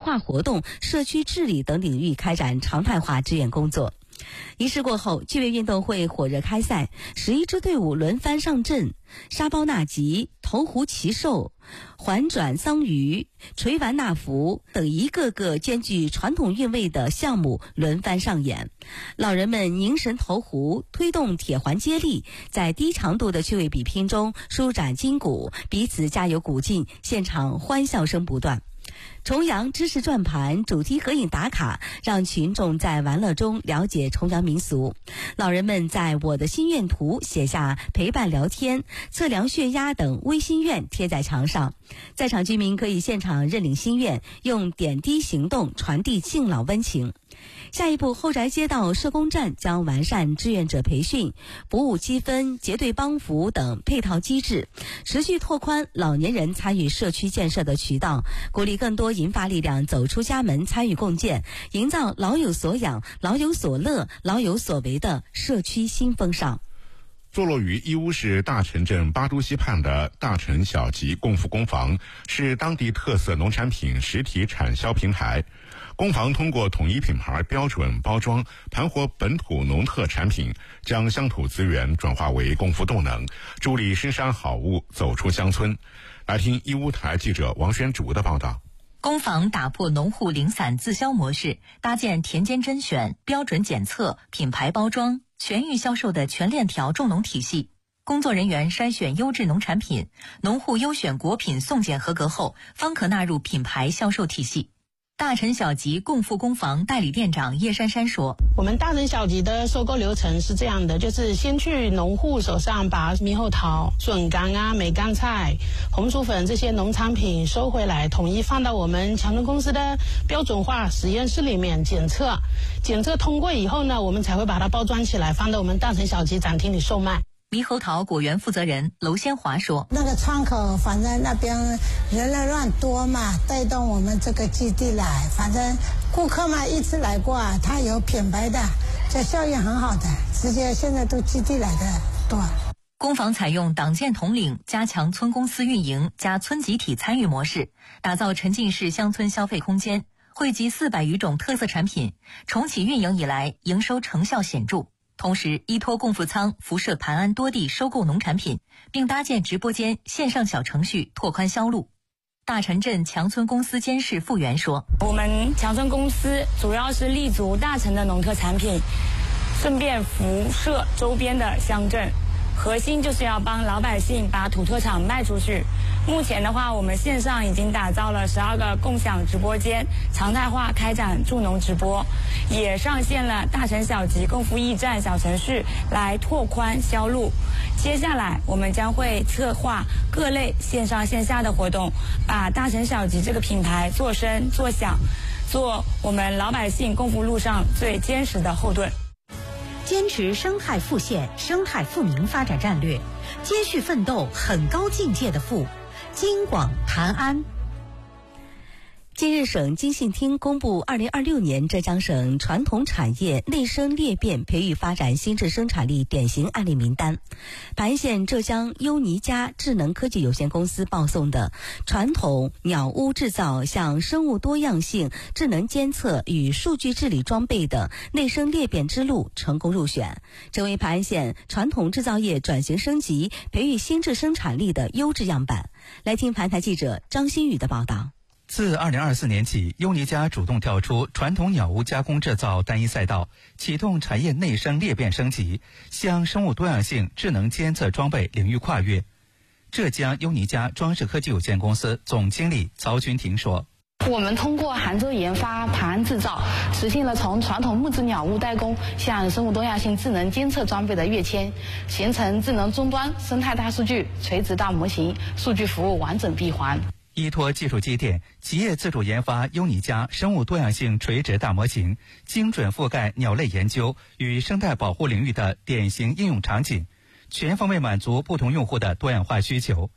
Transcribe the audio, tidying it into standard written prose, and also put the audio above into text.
化活动、社区治理等领域开展常态化志愿工作。仪式过后，趣味运动会火热开赛，11支队伍轮番上阵，沙包纳吉、投壶骑兽、环转桑榆、锤丸纳福等一个个兼具传统韵味的项目轮番上演。老人们凝神投壶，推动铁环接力，在低强度的趣味比拼中舒展筋骨，彼此加油鼓劲，现场欢笑声不断。重阳知识转盘、主题合影打卡，让群众在玩乐中了解重阳民俗。老人们在我的心愿图写下陪伴聊天、测量血压等微心愿贴在墙上，在场居民可以现场认领心愿，用点滴行动传递敬老温情。下一步，后宅街道社工站将完善志愿者培训、补舞积分、结对帮扶等配套机制，持续拓宽老年人参与社区建设的渠道，鼓励更多银发力量走出家门参与共建，营造老有所养、老有所乐、老有所为的社区新风尚。 坐落于义乌市大陈镇巴都西畔的大陈小吉共富工坊是当地特色农产品实体产销平台。工坊通过统一品牌标准包装，盘活本土农特产品，将乡土资源转化为共富动能，助力深山好物走出乡村。来听义乌台记者王宣竹的报道。 工坊打破农户零散自销模式，搭建田间甄选、标准检测、品牌包装、全域销售的全链条种农体系。工作人员筛选优质农产品，农户优选果品送检合格后，方可纳入品牌销售体系。大陈小吉共富工坊代理店长叶珊珊说， 我们大陈小吉的收购流程是这样的，就是先去农户手上把猕猴桃、笋干啊、梅干菜、红薯粉这些农产品收回来，统一放到我们强春公司的标准化实验室里面检测通过以后呢，我们才会把它包装起来，放到我们大陈小吉展厅里售卖。 猕猴桃果园负责人娄先华说， 那个窗口反正那边人乱多嘛，带动我们这个基地来，反正顾客嘛一直来过啊，他有品牌的，这效应很好的，直接现在都基地来的多。 工坊采用党建统领、加强村公司运营加村集体参与模式，打造沉浸式乡村消费空间，汇集400余种特色产品，重启运营以来营收成效显著。同时，依托共富仓辐射盘安多地收购农产品，并搭建直播间、线上小程序，拓宽销路。大陈镇强村公司监事傅源说， 我们强村公司主要是立足大陈的农特产品，顺便辐射周边的乡镇，核心就是要帮老百姓把土特产卖出去。目前的话，我们线上已经打造了12个共享直播间，常态化开展助农直播，也上线了大陈小吉共富驿站小程序来拓宽销路。接下来我们将会策划各类线上线下的活动，把大陈小吉这个品牌做深做响，做我们老百姓共富路上最坚实的后盾。 坚持生态富县、生态富民发展战略，接续奋斗很高境界的富。京广盘安。 近日，省经信厅公布2026年浙江省传统产业内生裂变培育发展新质生产力典型案例名单。盘安县浙江优尼佳智能科技有限公司报送的传统鸟屋制造向生物多样性智能监测与数据治理装备的内生裂变之路成功入选，成为盘安县传统制造业转型升级培育新质生产力的优质样板。来听盘台记者张新宇的报道。 自2024年起，优尼佳主动跳出传统鸟屋加工制造单一赛道，启动产业内生裂变升级，向生物多样性智能监测装备领域跨越。浙江优尼佳装饰科技有限公司总经理曹群婷说， 我们通过杭州研发盘安制造，实现了从传统木质鸟屋代工向生物多样性智能监测装备的跃迁，形成智能终端、生态大数据、垂直大模型、数据服务完整闭环。 依托技术积淀，企业自主研发优尼佳生物多样性垂直大模型，精准覆盖鸟类研究与生态保护领域的典型应用场景，全方位满足不同用户的多样化需求。